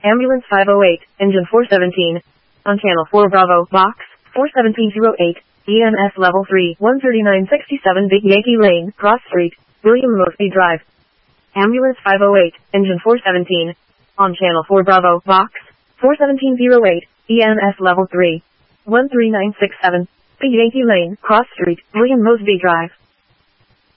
Ambulance 508, engine 417. On channel 4 Bravo, box 41708, EMS level 3, 13967 Big Yankee Lane, Cross Street, William Mosby Drive. Ambulance 508, engine 417. On channel 4 Bravo, box 41708, EMS level 3, 13967 Big Yankee Lane, Cross Street, William Mosby Drive.